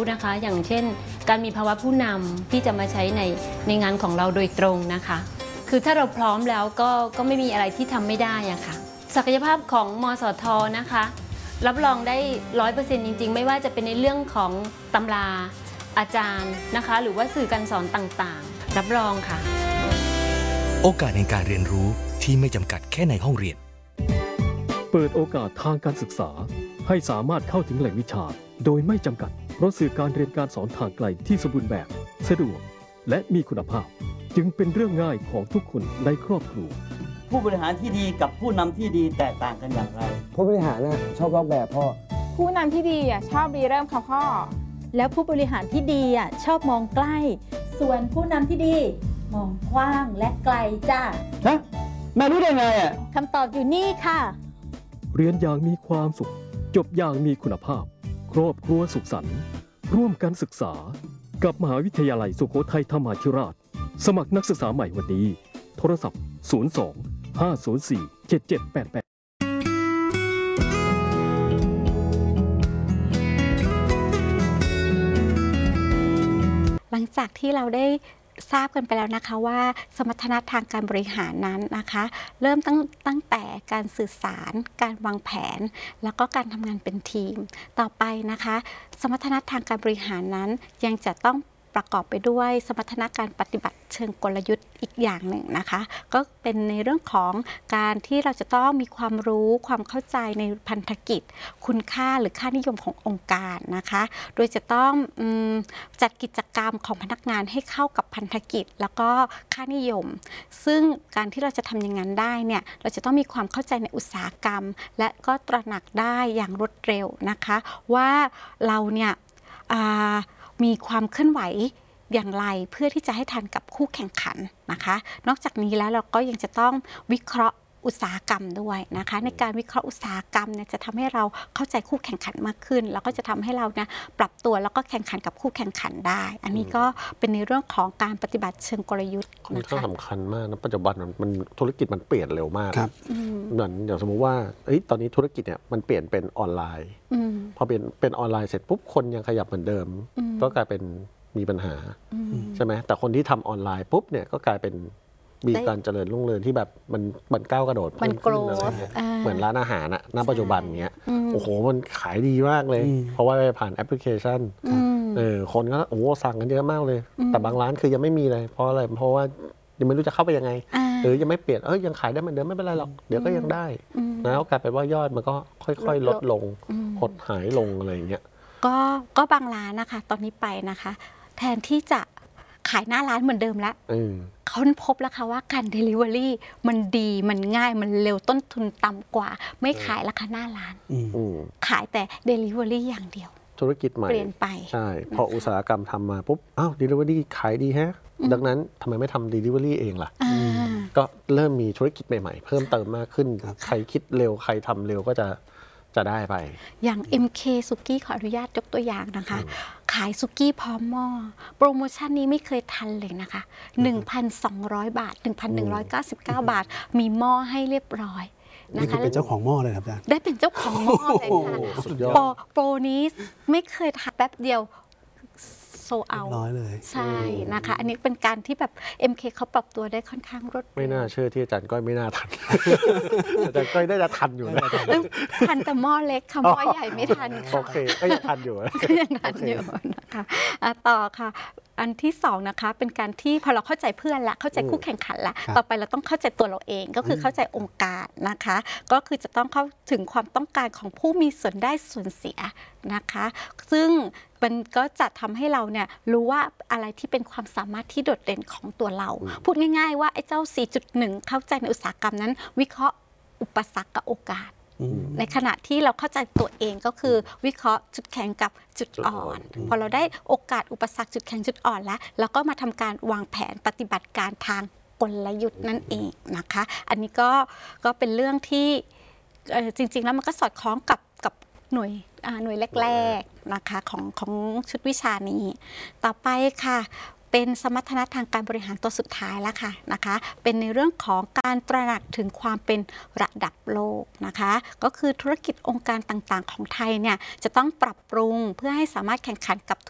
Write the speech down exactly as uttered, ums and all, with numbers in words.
นะคะอย่างเช่นการมีภาวะผู้นำที่จะมาใช้ในในงานของเราโดยตรงนะคะคือถ้าเราพร้อมแล้วก็ก็ไม่มีอะไรที่ทำไม่ได้อะค่ะศักยภาพของมสท.นะคะรับรองได้ ร้อยเปอร์เซ็นต์ จริงๆไม่ว่าจะเป็นในเรื่องของตำราอาจารย์นะคะหรือว่าสื่อการสอนต่างๆรับรองค่ะโอกาสในการเรียนรู้ที่ไม่จำกัดแค่ในห้องเรียนเปิดโอกาสทางการศึกษาให้สามารถเข้าถึงแหล่งวิชาโดยไม่จำกัดเพราะสื่อการเรียนการสอนทางไกลที่สมบูรณ์แบบสะดวกและมีคุณภาพจึงเป็นเรื่องง่ายของทุกคนในครอบครัวผู้บริหารที่ดีกับผู้นำที่ดีแตกต่างกันอย่างไรผู้บริหารนะชอบลอกแบบพ่อผู้นำที่ดีอ่ะชอบรีเริ่มค่ะพ่อแล้วผู้บริหารที่ดีอ่ะชอบมองใกล้ส่วนผู้นำที่ดีมองกว้างและไกลจ้าฮะแม่รู้ได้ไงอ่ะคำตอบอยู่นี่ค่ะเรียนอย่างมีความสุขจบอย่างมีคุณภาพครอบครัวสุขสันต์ร่วมกันศึกษากับมหาวิทยาลัยสุโขทัยธรรมาธิราชสมัครนักศึกษาใหม่วันนี้โทรศัพท์ศูนย์ สอง ห้า ศูนย์ สี่ เจ็ด เจ็ด แปด แปดหลังจากที่เราได้ทราบกันไปแล้วนะคะว่าสมรรถนะทางการบริหารนั้นนะคะเริ่มตั้งตั้งแต่การสื่อสารการวางแผนแล้วก็การทำงานเป็นทีมต่อไปนะคะสมรรถนะทางการบริหารนั้นยังจะต้องประกอบไปด้วยสมรรถนะการปฏิบัติเชิงกลยุทธ์อีกอย่างหนึ่งนะคะก็เป็นในเรื่องของการที่เราจะต้องมีความรู้ความเข้าใจในพันธกิจคุณค่าหรือค่านิยมขององค์การนะคะโดยจะต้องจัดกิจกรรมของพนักงานให้เข้ากับพันธกิจแล้วก็ค่านิยมซึ่งการที่เราจะทำอย่างนั้นได้เนี่ยเราจะต้องมีความเข้าใจในอุตสาหกรรมและก็ตระหนักได้อย่างรวดเร็วนะคะว่าเราเนี่ยมีความเคลื่อนไหวอย่างไรเพื่อที่จะให้ทันกับคู่แข่งขันนะคะนอกจากนี้แล้วเราก็ยังจะต้องวิเคราะห์อุตสาหกรรมด้วยนะคะในการวิเคราะห์อุตสาหกรรมเนี่ยจะทำให้เราเข้าใจคู่แข่งขันมากขึ้นแล้วก็จะทำให้เราเนี่ยปรับตัวแล้วก็แข่งขันกับคู่แข่งขันได้อันนี้ก็เป็นในเรื่องของการปฏิบัติเชิงกลยุทธ์นะคะสำคัญมากนะปัจจุบันมันธุรกิจมันเปลี่ยนเร็วมากเหมือนอย่างสมมุติว่าตอนนี้ธุรกิจเนี่ยมันเปลี่ยนเป็นออนไลน์พอเป็นเป็นออนไลน์เสร็จปุ๊บคนยังขยับเหมือนเดิมก็กลายเป็นมีปัญหาใช่ไหมแต่คนที่ทำออนไลน์ปุ๊บเนี่ยก็กลายเป็นมีการเจริญรุ่งเรืองที่แบบมันมันก้าวกระโดดเพิ่มขึ้นอะไรเงี้ยเหมือนร้านอาหารอะณปัจจุบันเนี้ยโอ้โหมันขายดีมากเลยเพราะว่าไปผ่านแอปพลิเคชันเออคนก็โอ้สั่งกันเยอะมากเลยแต่บางร้านคือยังไม่มีเลยเพราะอะไรเพราะว่ายังไม่รู้จะเข้าไปยังไงหรือยังไม่เปลี่ยนเอ้ยยังขายได้เหมือนเดิมไม่เป็นไรหรอกเดี๋ยวก็ยังได้นะกลายเป็นว่ายอดมันก็ค่อยๆลดลงหดหายลงอะไรอย่างเงี้ยก็ก็บางร้านนะคะตอนนี้ไปนะคะแทนที่จะขายหน้าร้านเหมือนเดิมแล้วเขาพบแล้วค่ะว่าการ Delivery มันดีมันง่ายมันเร็วต้นทุนต่ำกว่าไม่ขายราคาหน้าร้านขายแต่ Delivery อย่างเดียวธุรกิจใหม่เปลี่ยนไปใช่พออุตสาหกรรมทำมาปุ๊บอ้าว Delivery ขายดีแฮะดังนั้นทำไมไม่ทำ Delivery เองล่ะก็เริ่มมีธุรกิจใหม่ๆเพิ่มเติมมากขึ้นใครคิดเร็วใครทำเร็วก็จะจะได้ไปอย่าง เอ็ม เค สุกี้ขออนุญาตยกตัวอย่างนะคะขายสุกี้พร้อมหม้อโปรโมชั่นนี้ไม่เคยทันเลยนะคะ หนึ่งพันสองร้อย บาท หนึ่งพันหนึ่งร้อยเก้าสิบเก้า บาทมีหม้อให้เรียบร้อยนี่คือเป็นเจ้าของหม้อเลยครับอาจารย์ได้เป็นเจ้าของหม้อเลยค่ะโปรโปรนี้ไม่เคยทันแป๊บเดียวโซเอาร้อยเลยใช่นะคะอันนี้เป็นการที่แบบ เอ็ม เค เขาปรับตัวได้ค่อนข้างรวดเร็วไม่น่าเชื่อที่อาจารย์ก้อยไม่น่าทันอาจารย์ก้อยได้จะทันอยู่นะทันแต่หม้อเล็กค่ะหม้อใหญ่ไม่ทันค่ะโอเคก็ยังทันอยู่ก็ยังทันอยู่นะคะต่อค่ะอันที่สองนะคะเป็นการที่พอเราเข้าใจเพื่อนละเข้าใจคู่แข่งขันละต่อไปเราต้องเข้าใจตัวเราเองก็คือเข้าใจองค์การนะคะก็คือจะต้องเข้าถึงความต้องการของผู้มีส่วนได้ส่วนเสียนะคะซึ่งมันก็จะทำให้เราเนี่ยรู้ว่าอะไรที่เป็นความสามารถที่โดดเด่นของตัวเราพูดง่ายๆว่าไอ้เจ้า สี่จุดหนึ่ง เข้าใจในอุตสาหกรรมนั้นวิเคราะห์อุปสรรคกับโอกาสในขณะที่เราเข้าใจตัวเองก็คือวิเคราะห์จุดแข็งกับจุดอ่อนพอเราได้โอกาสอุปสรรคจุดแข็งจุดอ่อนแล้วเราก็มาทำการวางแผนปฏิบัติการทางกลยุทธ์นั่นเองนะคะอันนี้ก็ก็เป็นเรื่องที่จริงๆแล้วมันก็สอดคล้องกับกับหน่วยหน่วยแรกๆนะคะของของชุดวิชานี้ต่อไปค่ะเป็นสมรรถนะทางการบริหารตัวสุดท้ายแล้วค่ะนะคะเป็นในเรื่องของการตระหนักถึงความเป็นระดับโลกนะคะก็คือธุรกิจองค์การต่างๆของไทยเนี่ยจะต้องปรับปรุงเพื่อให้สามารถแข่งขันกับ